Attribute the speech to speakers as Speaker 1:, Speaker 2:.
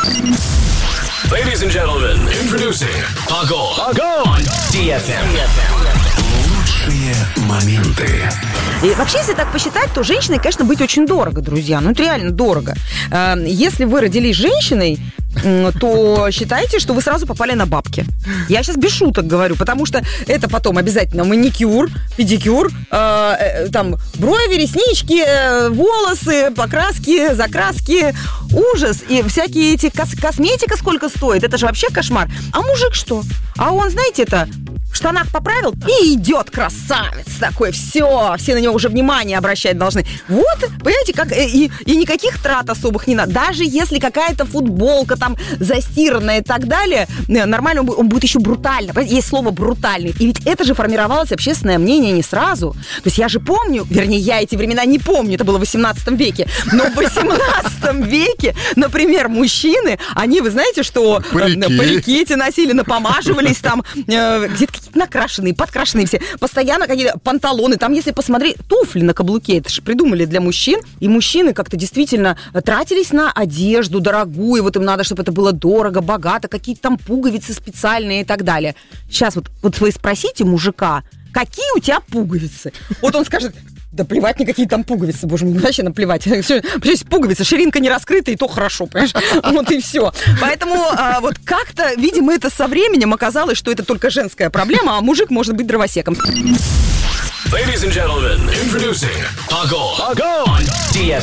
Speaker 1: Ladies and gentlemen, introducing Agol on DFM. Лучшие моменты.
Speaker 2: И вообще, если так посчитать, то женщиной, конечно, быть очень дорого, друзья. Ну, это реально дорого. Если вы родились женщиной, то считайте, что вы сразу попали на бабки. Я сейчас без шуток говорю, потому что это потом обязательно маникюр, педикюр, там брови, реснички, волосы, покраски, закраски, ужас. И всякие эти косметика сколько стоит, это же вообще кошмар. А мужик что? А он, знаете, это... в штанах поправил и идет красавец такой, все на него уже внимание обращать должны. Вот, понимаете, как и никаких трат особых не надо. Даже если какая-то футболка там застиранная и так далее, нормально он будет еще брутально. Есть слово брутальный. И ведь это же формировалось общественное мнение не сразу. То есть я же помню, вернее, я эти времена не помню, это было в 18 веке, но в 18 веке, например, мужчины, они, вы знаете, что парики эти носили, напомаживались там, где-то какие-то накрашенные, подкрашенные все, постоянно какие-то панталоны, там, если посмотреть, туфли на каблуке, это же придумали для мужчин, и мужчины как-то действительно тратились на одежду дорогую, вот им надо, чтобы это было дорого, богато, какие-то там пуговицы специальные и так далее. Сейчас вот вы спросите мужика, какие у тебя пуговицы? Вот он скажет: да плевать, никакие там пуговицы, боже мой, вообще наплевать. Пуговицы, ширинка не раскрыта, и то хорошо, понимаешь? Вот и все. Поэтому вот как-то, видимо, это со временем оказалось, что это только женская проблема, а мужик может быть дровосеком.
Speaker 1: Ladies and gentlemen, introducing Agol on DFM.